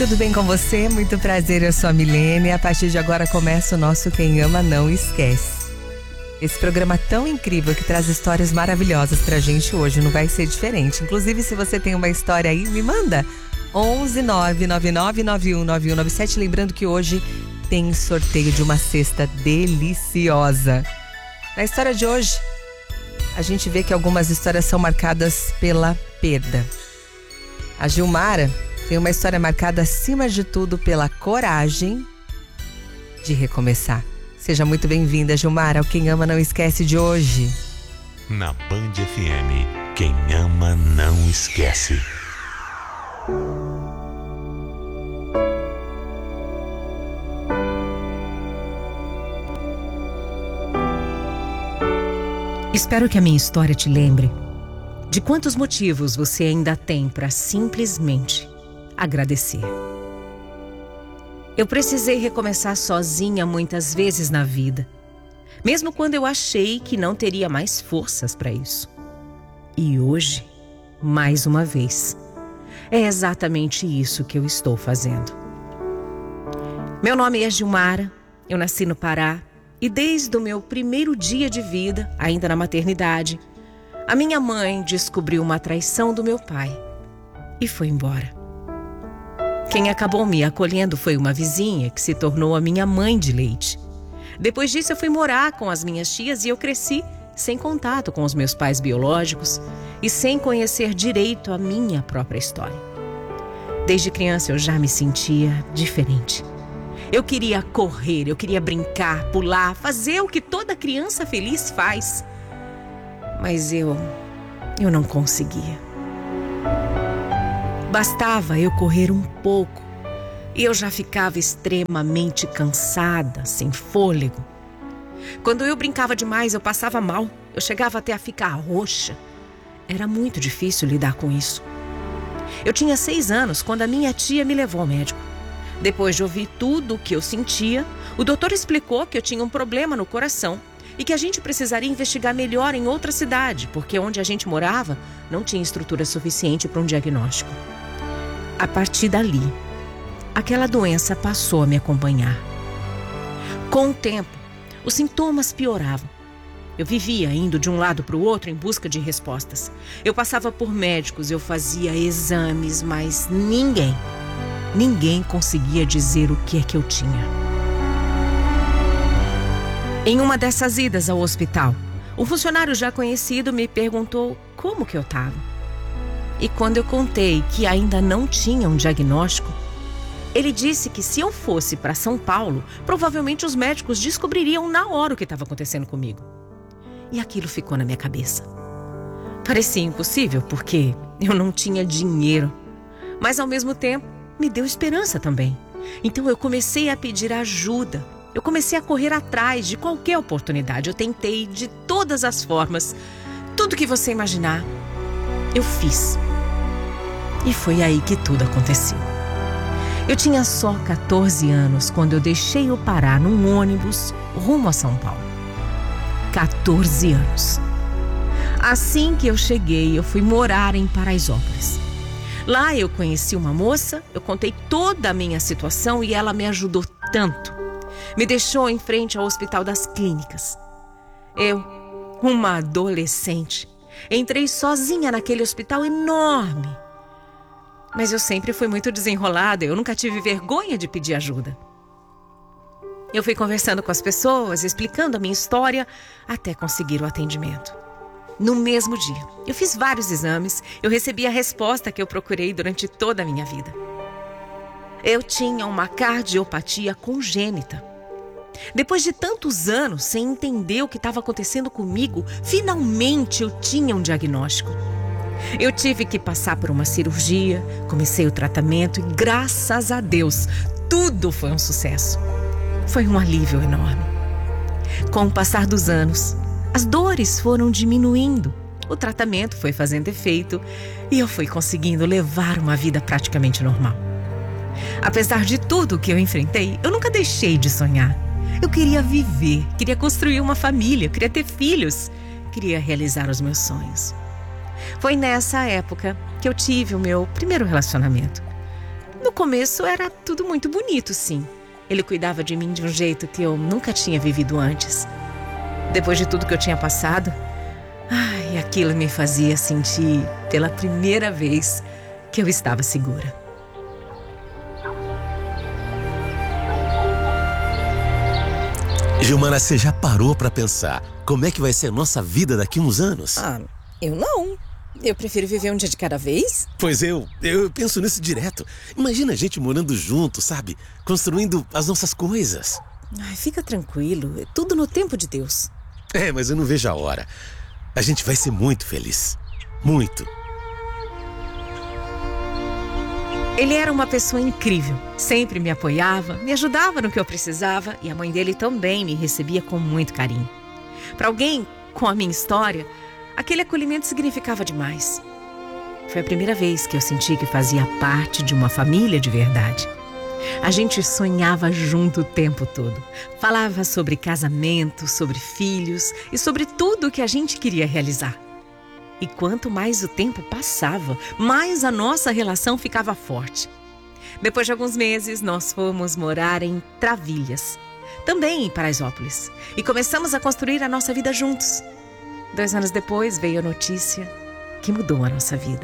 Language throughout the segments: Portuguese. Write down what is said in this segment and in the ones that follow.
Tudo bem com você? Muito prazer, eu sou a Milene. A partir de agora começa o nosso Quem Ama Não Esquece. Esse programa tão incrível que traz histórias maravilhosas pra gente hoje não vai ser diferente. Inclusive, se você tem uma história aí, me manda 11 999919197. Lembrando que hoje tem sorteio de uma cesta deliciosa. Na história de hoje, a gente vê que algumas histórias são marcadas pela perda. A Gilmara tem uma história marcada, acima de tudo, pela coragem de recomeçar. Seja muito bem-vinda, Gilmara, ao Quem Ama Não Esquece de hoje. Na Band FM, quem ama não esquece. Espero que a minha história te lembre de quantos motivos você ainda tem para simplesmente agradecer. Eu precisei recomeçar sozinha muitas vezes na vida, mesmo quando eu achei que não teria mais forças para isso. E hoje, mais uma vez, é exatamente isso que eu estou fazendo. Meu nome é Gilmara, eu nasci no Pará e desde o meu primeiro dia de vida, ainda na maternidade, a minha mãe descobriu uma traição do meu pai e foi embora. Quem acabou me acolhendo foi uma vizinha que se tornou a minha mãe de leite. Depois disso eu fui morar com as minhas tias e eu cresci sem contato com os meus pais biológicos e sem conhecer direito a minha própria história. Desde criança eu já me sentia diferente. Eu queria correr, eu queria brincar, pular, fazer o que toda criança feliz faz. Mas eu não conseguia. Bastava eu correr um pouco e eu já ficava extremamente cansada, sem fôlego. Quando eu brincava demais, eu passava mal. Eu chegava até a ficar roxa. Era muito difícil lidar com isso. Eu tinha 6 anos quando a minha tia me levou ao médico. Depois de ouvir tudo o que eu sentia, o doutor explicou que eu tinha um problema no coração e que a gente precisaria investigar melhor em outra cidade, porque onde a gente morava não tinha estrutura suficiente para um diagnóstico. A partir dali, aquela doença passou a me acompanhar. Com o tempo, os sintomas pioravam. Eu vivia indo de um lado para o outro em busca de respostas. Eu passava por médicos, eu fazia exames, mas ninguém conseguia dizer o que é que eu tinha. Em uma dessas idas ao hospital, um funcionário já conhecido me perguntou como que eu estava. E quando eu contei que ainda não tinha um diagnóstico, ele disse que se eu fosse para São Paulo, provavelmente os médicos descobririam na hora o que estava acontecendo comigo. E aquilo ficou na minha cabeça. Parecia impossível porque eu não tinha dinheiro, mas ao mesmo tempo me deu esperança também. Então eu comecei a pedir ajuda. Eu comecei a correr atrás de qualquer oportunidade. Eu tentei de todas as formas. Tudo que você imaginar, eu fiz. E foi aí que tudo aconteceu. Eu tinha só 14 anos quando eu deixei o Pará num ônibus rumo a São Paulo. 14 anos. Assim que eu cheguei, eu fui morar em Paraisópolis. Lá eu conheci uma moça, eu contei toda a minha situação e ela me ajudou tanto. Me deixou em frente ao Hospital das Clínicas. Eu, uma adolescente, entrei sozinha naquele hospital enorme. Mas eu sempre fui muito desenrolada, eu nunca tive vergonha de pedir ajuda. Eu fui conversando com as pessoas, explicando a minha história, até conseguir o atendimento. No mesmo dia, eu fiz vários exames, eu recebi a resposta que eu procurei durante toda a minha vida. Eu tinha uma cardiopatia congênita. Depois de tantos anos sem entender o que estava acontecendo comigo, finalmente eu tinha um diagnóstico. Eu tive que passar por uma cirurgia, comecei o tratamento e, graças a Deus, tudo foi um sucesso. Foi um alívio enorme. Com o passar dos anos, as dores foram diminuindo, o tratamento foi fazendo efeito e eu fui conseguindo levar uma vida praticamente normal. Apesar de tudo que eu enfrentei, eu nunca deixei de sonhar. Eu queria viver, queria construir uma família, queria ter filhos, queria realizar os meus sonhos. Foi nessa época que eu tive o meu primeiro relacionamento, no No começo era tudo muito bonito, sim. Ele cuidava de mim de um jeito que eu nunca tinha vivido antes. Depois de tudo que eu tinha passado, aquilo me fazia sentir pela primeira vez que eu estava segura. Gilmara, você já parou pra pensar como é que vai ser a nossa vida daqui a uns anos? Eu não. Eu prefiro viver um dia de cada vez. Pois eu penso nisso direto. Imagina a gente morando junto, sabe? Construindo as nossas coisas. Fica tranquilo, é tudo no tempo de Deus. Mas eu não vejo a hora. A gente vai ser muito feliz. Muito. Ele era uma pessoa incrível. Sempre me apoiava, me ajudava no que eu precisava e a mãe dele também me recebia com muito carinho. Para alguém com a minha história, aquele acolhimento significava demais. Foi a primeira vez que eu senti que fazia parte de uma família de verdade. A gente sonhava junto o tempo todo. Falava sobre casamento, sobre filhos e sobre tudo que a gente queria realizar. E quanto mais o tempo passava, mais a nossa relação ficava forte. Depois de alguns meses, nós fomos morar em Travilhas, também em Paraisópolis, e começamos a construir a nossa vida juntos. 2 anos depois veio a notícia que mudou a nossa vida.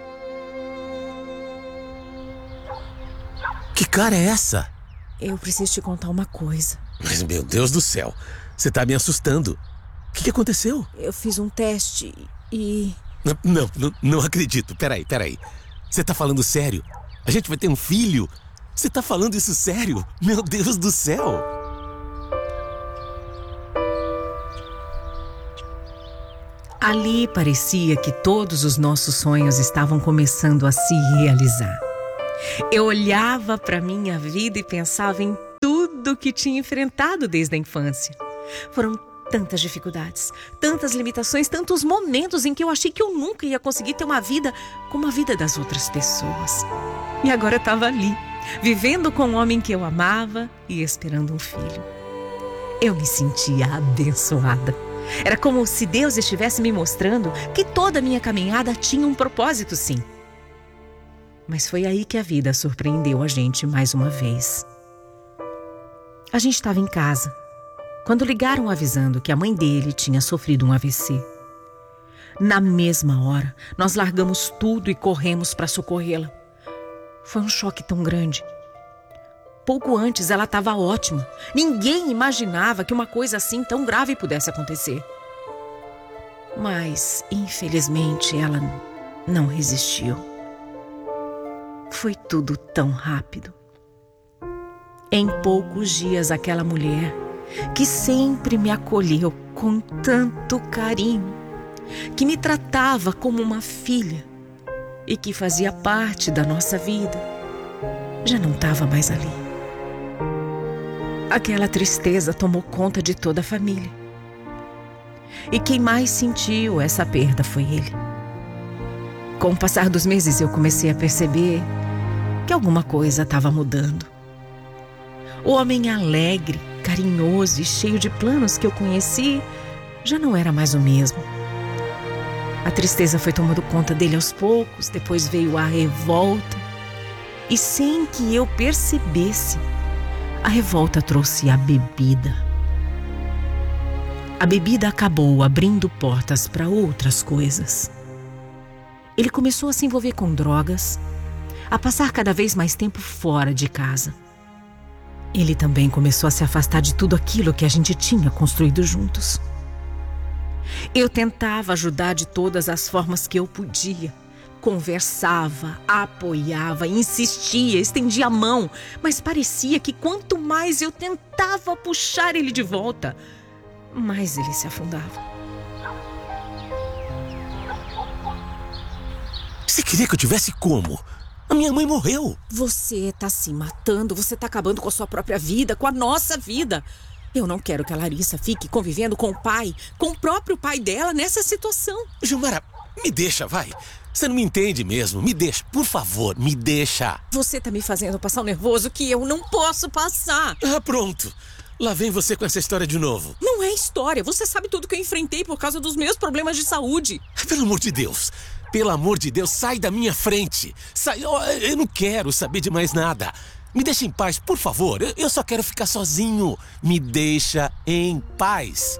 Que cara é essa? Eu preciso te contar uma coisa. Mas, meu Deus do céu, você tá me assustando. O que aconteceu? Eu fiz um teste e... Não acredito. Peraí. Você tá falando sério? A gente vai ter um filho? Você tá falando isso sério? Meu Deus do céu! Ali parecia que todos os nossos sonhos estavam começando a se realizar. Eu olhava para minha vida e pensava em tudo que tinha enfrentado desde a infância. Foram tantas dificuldades, tantas limitações, tantos momentos em que eu achei que eu nunca ia conseguir ter uma vida como a vida das outras pessoas. E agora eu estava ali, vivendo com um homem que eu amava e esperando um filho. Eu me sentia abençoada. Era como se Deus estivesse me mostrando que toda a minha caminhada tinha um propósito, sim. Mas foi aí que a vida surpreendeu a gente mais uma vez. A gente estava em casa, quando ligaram avisando que a mãe dele tinha sofrido um AVC. Na mesma hora, nós largamos tudo e corremos para socorrê-la. Foi um choque tão grande. Pouco antes ela estava ótima. Ninguém imaginava que uma coisa assim tão grave pudesse acontecer. Mas, infelizmente, ela não resistiu. Foi tudo tão rápido. Em poucos dias, aquela mulher, que sempre me acolheu com tanto carinho, que me tratava como uma filha e que fazia parte da nossa vida, já não estava mais ali. Aquela tristeza tomou conta de toda a família. E quem mais sentiu essa perda foi ele. Com o passar dos meses, eu comecei a perceber que alguma coisa estava mudando. O homem alegre, carinhoso e cheio de planos que eu conheci já não era mais o mesmo. A tristeza foi tomando conta dele aos poucos, depois veio a revolta. E sem que eu percebesse, a revolta trouxe a bebida. A bebida acabou abrindo portas para outras coisas. Ele começou a se envolver com drogas, a passar cada vez mais tempo fora de casa. Ele também começou a se afastar de tudo aquilo que a gente tinha construído juntos. Eu tentava ajudar de todas as formas que eu podia. Conversava, apoiava, insistia, estendia a mão, mas parecia que quanto mais eu tentava puxar ele de volta, mais ele se afundava. Você queria que eu tivesse como? A minha mãe morreu. Você tá se matando, você tá acabando com a sua própria vida, com a nossa vida. Eu não quero que a Larissa fique convivendo com o pai, com o próprio pai dela nessa situação. Gilmara, me deixa, vai. Você não me entende mesmo. Me deixa, por favor, me deixa. Você tá me fazendo passar um nervoso que eu não posso passar. Pronto. Lá vem você com essa história de novo. Não é história. Você sabe tudo que eu enfrentei por causa dos meus problemas de saúde. Pelo amor de Deus. Pelo amor de Deus, sai da minha frente. Sai, eu não quero saber de mais nada. Me deixa em paz, por favor. Eu só quero ficar sozinho. Me deixa em paz.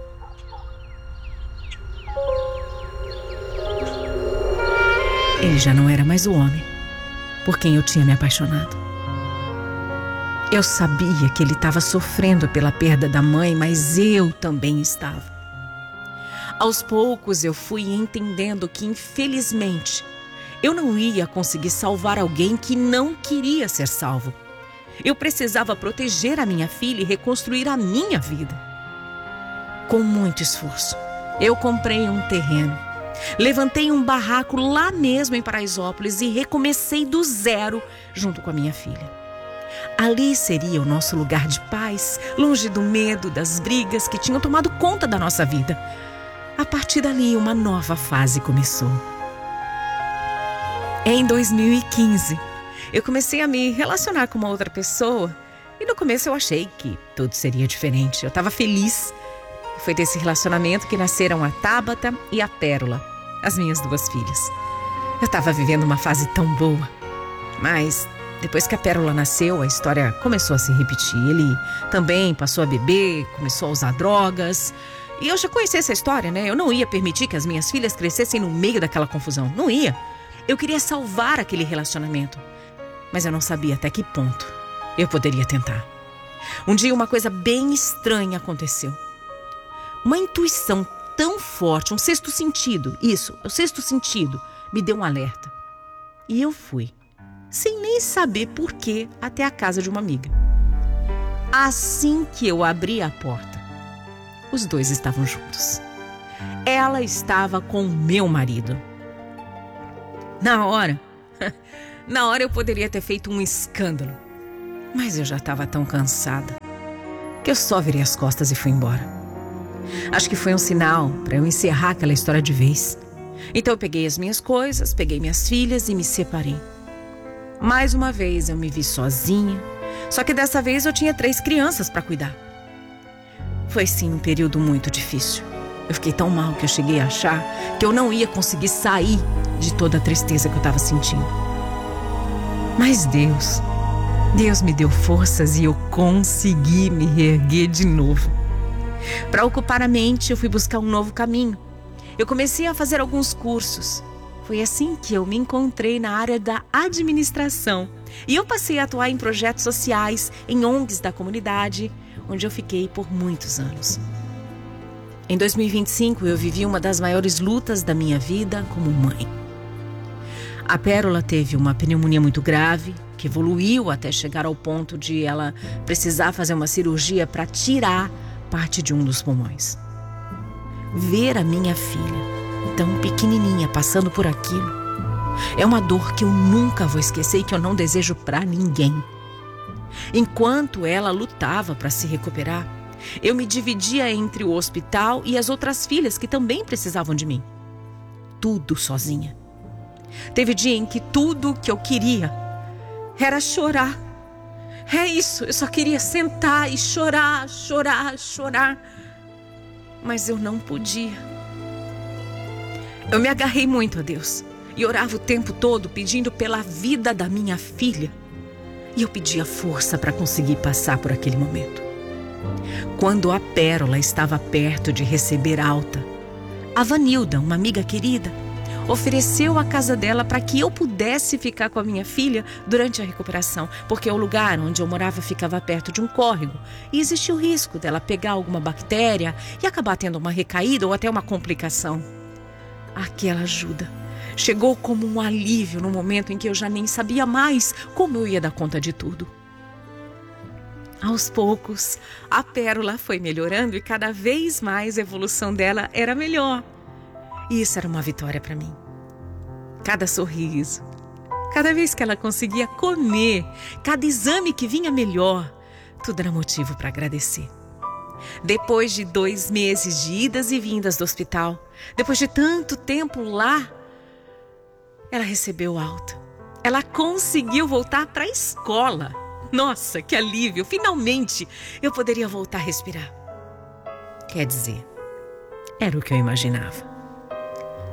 Ele já não era mais o homem por quem eu tinha me apaixonado. Eu sabia que ele estava sofrendo pela perda da mãe, mas eu também estava. Aos poucos eu fui entendendo que, infelizmente, eu não ia conseguir salvar alguém que não queria ser salvo. Eu precisava proteger a minha filha e reconstruir a minha vida. Com muito esforço, eu comprei um terreno. Levantei um barraco lá mesmo em Paraisópolis e recomecei do zero junto com a minha filha. Ali seria o nosso lugar de paz, longe do medo, das brigas que tinham tomado conta da nossa vida. A partir dali, uma nova fase começou. Em 2015, eu comecei a me relacionar com uma outra pessoa e no começo eu achei que tudo seria diferente. Eu estava feliz. Foi desse relacionamento que nasceram a Tabata e a Pérola, as minhas 2 filhas. Eu estava vivendo uma fase tão boa. Mas depois que a Pérola nasceu, a história começou a se repetir. Ele também passou a beber, começou a usar drogas. E eu já conhecia essa história, né? Eu não ia permitir que as minhas filhas crescessem no meio daquela confusão. Não ia. Eu queria salvar aquele relacionamento. Mas eu não sabia até que ponto eu poderia tentar. Um dia uma coisa bem estranha aconteceu. Uma intuição tão forte, um sexto sentido, o sexto sentido, me deu um alerta. E eu fui, sem nem saber porquê, até a casa de uma amiga. Assim que eu abri a porta, os 2 estavam juntos. Ela estava com o meu marido. Na hora eu poderia ter feito um escândalo, mas eu já estava tão cansada que eu só virei as costas e fui embora. Acho que foi um sinal para eu encerrar aquela história de vez. Então eu peguei as minhas coisas, peguei minhas filhas e me separei. Mais uma vez eu me vi sozinha, só que dessa vez eu tinha 3 crianças para cuidar. Foi sim um período muito difícil. Eu fiquei tão mal que eu cheguei a achar que eu não ia conseguir sair de toda a tristeza que eu estava sentindo. Mas Deus me deu forças e eu consegui me reerguer de novo. Para ocupar a mente, eu fui buscar um novo caminho. Eu comecei a fazer alguns cursos. Foi assim que eu me encontrei na área da administração. E eu passei a atuar em projetos sociais, em ONGs da comunidade, onde eu fiquei por muitos anos. Em 2025, eu vivi uma das maiores lutas da minha vida como mãe. A Pérola teve uma pneumonia muito grave, que evoluiu até chegar ao ponto de ela precisar fazer uma cirurgia para tirar parte de um dos pulmões. Ver a minha filha, tão pequenininha, passando por aquilo, é uma dor que eu nunca vou esquecer e que eu não desejo para ninguém. Enquanto ela lutava para se recuperar, eu me dividia entre o hospital e as outras filhas que também precisavam de mim. Tudo sozinha. Teve dia em que tudo que eu queria era chorar. É isso, eu só queria sentar e chorar. Mas eu não podia. Eu me agarrei muito a Deus e orava o tempo todo pedindo pela vida da minha filha. E eu pedia força para conseguir passar por aquele momento. Quando a Pérola estava perto de receber alta, a Vanilda, uma amiga querida, ofereceu a casa dela para que eu pudesse ficar com a minha filha durante a recuperação, porque o lugar onde eu morava ficava perto de um córrego e existia o risco dela pegar alguma bactéria e acabar tendo uma recaída ou até uma complicação. Aquela ajuda chegou como um alívio no momento em que eu já nem sabia mais como eu ia dar conta de tudo. Aos poucos, a Pérola foi melhorando e cada vez mais a evolução dela era melhor. E isso era uma vitória para mim. Cada sorriso, cada vez que ela conseguia comer, cada exame que vinha melhor, tudo era motivo para agradecer. Depois de 2 meses de idas e vindas do hospital, depois de tanto tempo lá, ela recebeu alta. Ela conseguiu voltar para a escola. Nossa, que alívio! Finalmente eu poderia voltar a respirar. Quer dizer, era o que eu imaginava.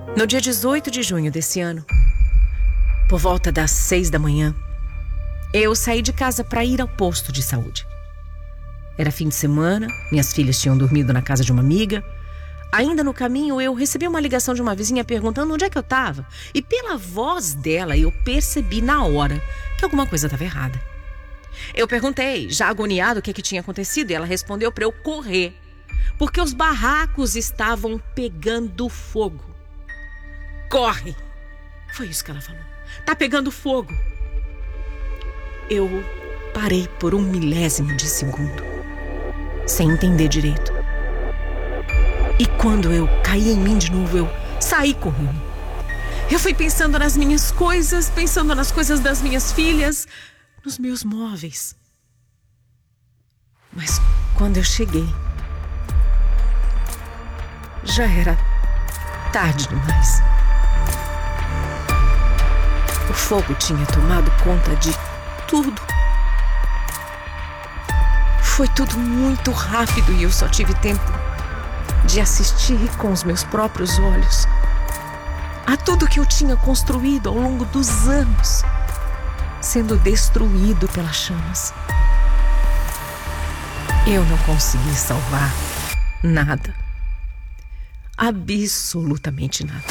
No dia 18 de junho desse ano, por volta das 6 da manhã, eu saí de casa para ir ao posto de saúde. Era fim de semana, minhas filhas tinham dormido na casa de uma amiga. Ainda no caminho, eu recebi uma ligação de uma vizinha perguntando onde é que eu estava. E pela voz dela, eu percebi na hora que alguma coisa estava errada. Eu perguntei, já agoniado, o que tinha acontecido, e ela respondeu para eu correr, porque os barracos estavam pegando fogo. Corre! Foi isso que ela falou. Tá pegando fogo. Eu parei por 1 milésimo de segundo, sem entender direito. E quando eu caí em mim de novo, eu saí correndo. Eu fui pensando nas minhas coisas, pensando nas coisas das minhas filhas, nos meus móveis. Mas quando eu cheguei, já era tarde demais. O fogo tinha tomado conta de tudo. Foi tudo muito rápido e eu só tive tempo de assistir com os meus próprios olhos a tudo que eu tinha construído ao longo dos anos sendo destruído pelas chamas. Eu não consegui salvar nada. Absolutamente nada.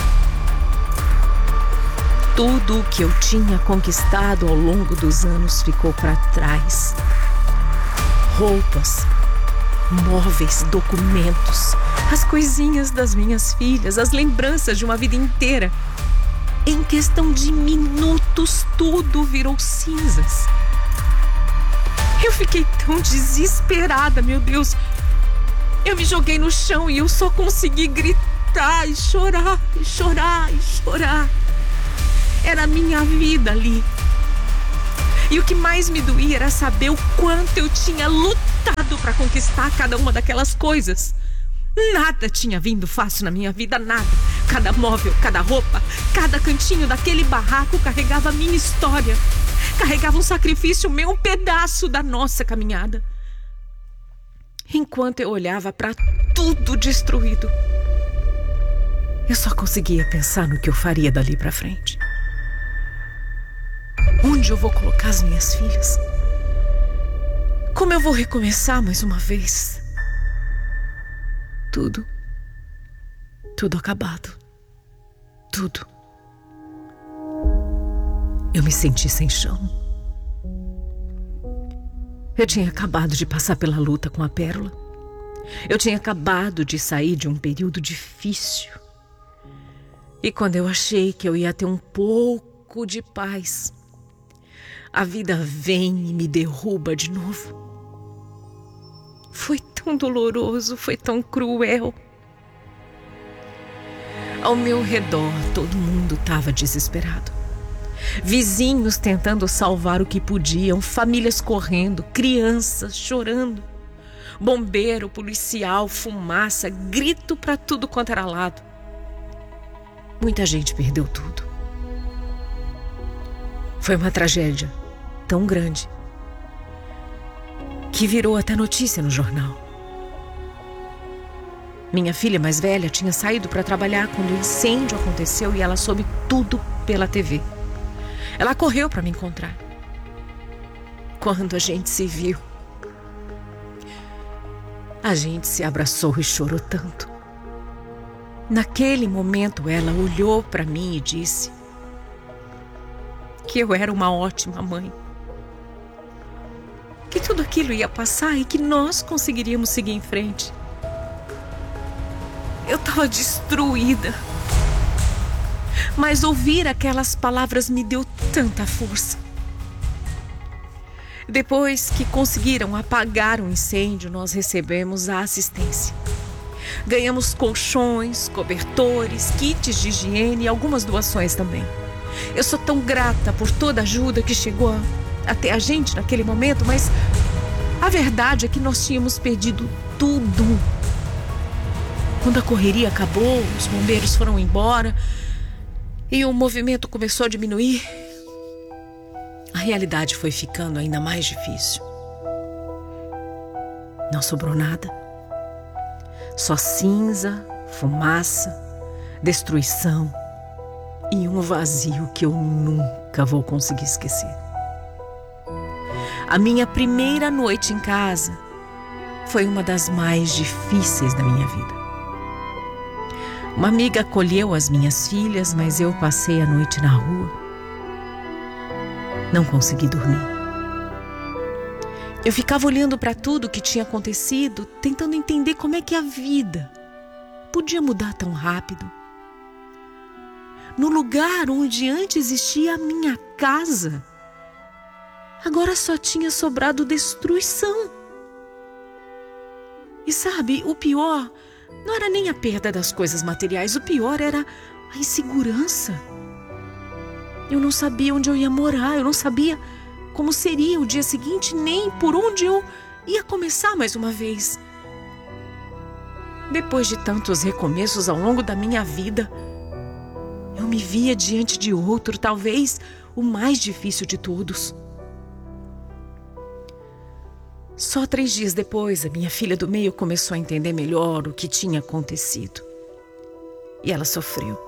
Tudo o que eu tinha conquistado ao longo dos anos ficou para trás. Roupas, móveis, documentos, as coisinhas das minhas filhas, as lembranças de uma vida inteira. Em questão de minutos, tudo virou cinzas. Eu fiquei tão desesperada, meu Deus. Eu me joguei no chão e eu só consegui gritar e chorar, e chorar, e chorar. Era a minha vida ali. E o que mais me doía era saber o quanto eu tinha lutado para conquistar cada uma daquelas coisas. Nada tinha vindo fácil na minha vida, nada. Cada móvel, cada roupa, cada cantinho daquele barraco carregava a minha história. Carregava um sacrifício meu, um pedaço da nossa caminhada. Enquanto eu olhava para tudo destruído, eu só conseguia pensar no que eu faria dali para frente. Onde eu vou colocar as minhas filhas? Como eu vou recomeçar mais uma vez? Tudo acabado. Tudo. Eu me senti sem chão. Eu tinha acabado de passar pela luta com a Pérola. Eu tinha acabado de sair de um período difícil. E quando eu achei que eu ia ter um pouco de paz, a vida vem e me derruba de novo. Foi tão doloroso, foi tão cruel. Ao meu redor, todo mundo estava desesperado. Vizinhos tentando salvar o que podiam, famílias correndo, crianças chorando. Bombeiro, policial, fumaça, grito para tudo quanto era lado. Muita gente perdeu tudo. Foi uma tragédia tão grande que virou até notícia no jornal. Minha filha mais velha tinha saído para trabalhar quando o incêndio aconteceu e ela soube tudo pela TV. Ela correu para me encontrar. Quando a gente se viu, a gente se abraçou e chorou tanto. Naquele momento, ela olhou para mim e disse que eu era uma ótima mãe, que tudo aquilo ia passar e que nós conseguiríamos seguir em frente. Eu estava destruída, mas ouvir aquelas palavras me deu tanta força. Depois que conseguiram apagar o incêndio, nós recebemos a assistência. Ganhamos colchões, cobertores, kits de higiene e algumas doações também. Eu sou tão grata por toda a ajuda que chegou até a gente naquele momento, mas a verdade é que nós tínhamos perdido tudo. Quando a correria acabou, os bombeiros foram embora e o movimento começou a diminuir, a realidade foi ficando ainda mais difícil. Não sobrou nada. Só cinza, fumaça, destruição e um vazio que eu nunca vou conseguir esquecer. A minha primeira noite em casa foi uma das mais difíceis da minha vida. Uma amiga acolheu as minhas filhas, mas eu passei a noite na rua. Não consegui dormir. Eu ficava olhando para tudo o que tinha acontecido, tentando entender como é que a vida podia mudar tão rápido. No lugar onde antes existia a minha casa, agora só tinha sobrado destruição. E sabe, o pior não era nem a perda das coisas materiais, o pior era a insegurança. Eu não sabia onde eu ia morar, eu não sabia como seria o dia seguinte, nem por onde eu ia começar mais uma vez. Depois de tantos recomeços ao longo da minha vida, eu me via diante de outro, talvez o mais difícil de todos. Só 3 dias depois, a minha filha do meio começou a entender melhor o que tinha acontecido. E ela sofreu.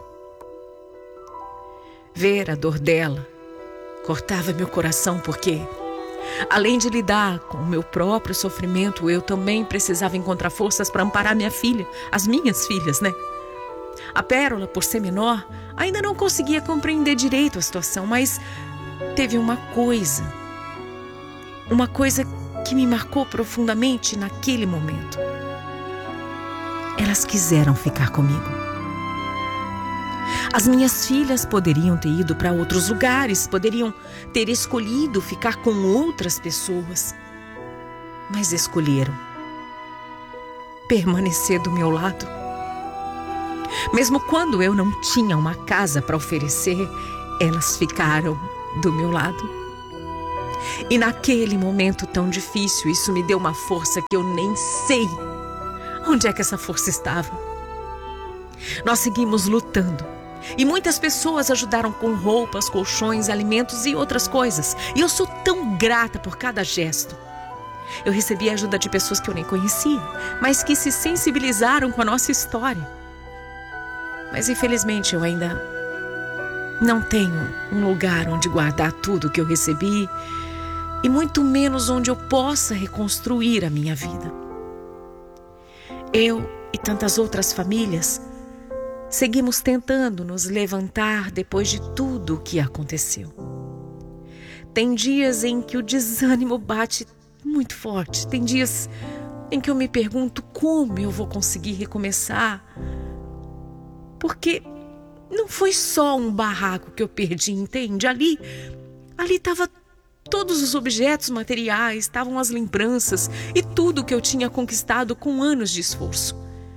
Ver a dor dela cortava meu coração, porque, além de lidar com o meu próprio sofrimento, eu também precisava encontrar forças para amparar minha filha, as minhas filhas, né? A Pérola, por ser menor, ainda não conseguia compreender direito a situação, mas teve uma coisa que me marcou profundamente naquele momento. Elas quiseram ficar comigo. As minhas filhas poderiam ter ido para outros lugares, poderiam ter escolhido ficar com outras pessoas, mas escolheram permanecer do meu lado. Mesmo quando eu não tinha uma casa para oferecer, elas ficaram do meu lado. E naquele momento tão difícil, isso me deu uma força que eu nem sei onde é que essa força estava. Nós seguimos lutando. E muitas pessoas ajudaram com roupas, colchões, alimentos e outras coisas. E eu sou tão grata por cada gesto. Eu recebi a ajuda de pessoas que eu nem conhecia, mas que se sensibilizaram com a nossa história. Mas infelizmente eu ainda não tenho um lugar onde guardar tudo que eu recebi, e muito menos onde eu possa reconstruir a minha vida. Eu e tantas outras famílias seguimos tentando nos levantar depois de tudo o que aconteceu. Tem dias em que o desânimo bate muito forte. Tem dias em que eu me pergunto como eu vou conseguir recomeçar. Porque não foi só um barraco que eu perdi, entende? Ali estava todos os objetos materiais, estavam as lembranças e tudo que eu tinha conquistado com anos de esforço.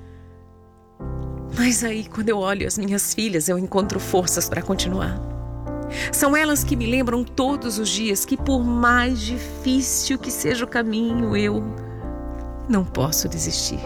Mas aí, quando eu olho as minhas filhas, eu encontro forças para continuar. São elas que me lembram todos os dias que, por mais difícil que seja o caminho, eu não posso desistir.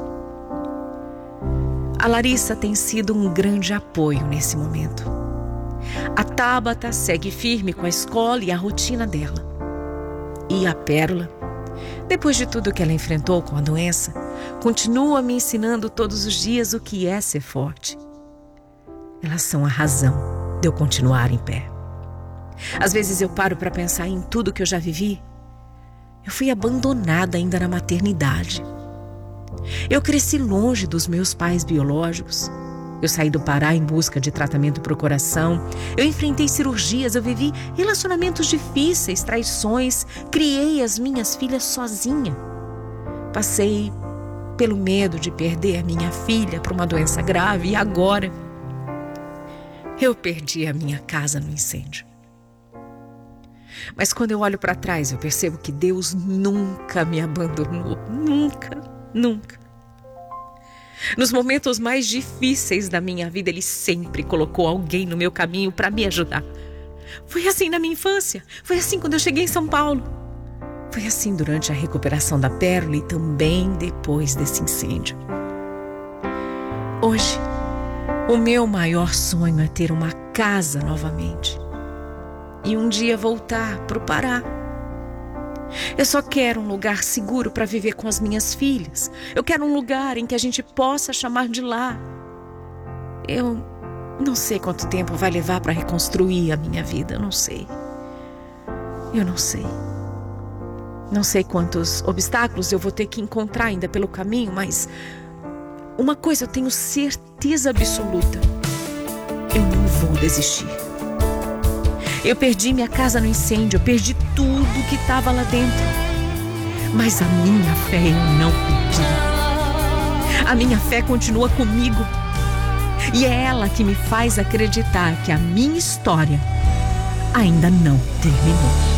A Larissa tem sido um grande apoio nesse momento. A Tabata segue firme com a escola e a rotina dela. E a Pérola, depois de tudo que ela enfrentou com a doença, continua me ensinando todos os dias o que é ser forte. Elas são a razão de eu continuar em pé. Às vezes eu paro para pensar em tudo que eu já vivi. Eu fui abandonada ainda na maternidade. Eu cresci longe dos meus pais biológicos. Eu saí do Pará em busca de tratamento para o coração. Eu enfrentei cirurgias, eu vivi relacionamentos difíceis, traições. Criei as minhas filhas sozinha. Passei pelo medo de perder a minha filha para uma doença grave e agora eu perdi a minha casa no incêndio. Mas quando eu olho para trás, eu percebo que Deus nunca me abandonou. Nunca, nunca. Nos momentos mais difíceis da minha vida, Ele sempre colocou alguém no meu caminho para me ajudar. Foi assim na minha infância. Foi assim quando eu cheguei em São Paulo. Foi assim durante a recuperação da Pérola e também depois desse incêndio. Hoje, o meu maior sonho é ter uma casa novamente. E um dia voltar para o Pará. Eu só quero um lugar seguro para viver com as minhas filhas. Eu quero um lugar em que a gente possa chamar de lar. Eu não sei quanto tempo vai levar para reconstruir a minha vida, eu não sei. Eu não sei. Não sei quantos obstáculos eu vou ter que encontrar ainda pelo caminho, mas uma coisa eu tenho certeza absoluta: eu não vou desistir. Eu perdi minha casa no incêndio, eu perdi tudo que estava lá dentro. Mas a minha fé eu não perdi. A minha fé continua comigo. E é ela que me faz acreditar que a minha história ainda não terminou.